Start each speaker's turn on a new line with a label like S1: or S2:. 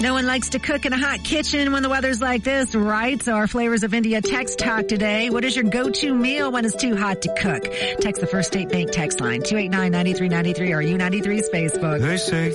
S1: No one likes to cook in a hot kitchen when the weather's like this, right? So our Flavors of India text talk today. What is your go-to meal when it's too hot to cook? Text the First State Bank text line, 289-9393 or U93's Facebook.
S2: They say